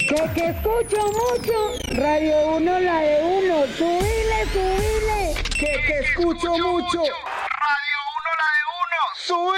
Que escucho mucho. Radio 1, la de uno. Subile. Que escucho mucho. Radio 1, la de uno. Subile.